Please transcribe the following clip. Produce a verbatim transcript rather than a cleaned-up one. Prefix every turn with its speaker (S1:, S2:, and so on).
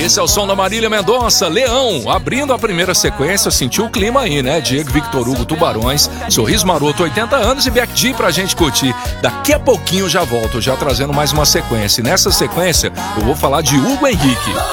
S1: Esse é o som da Marília Mendonça, Leão, abrindo a primeira sequência. Sentiu o clima aí, né? Diego Victor Hugo, Tubarões, Sorriso Maroto, oitenta anos e Beck G pra gente curtir. Daqui a pouquinho já volto, já trazendo mais uma sequência. E nessa sequência eu vou falar de Hugo Henrique.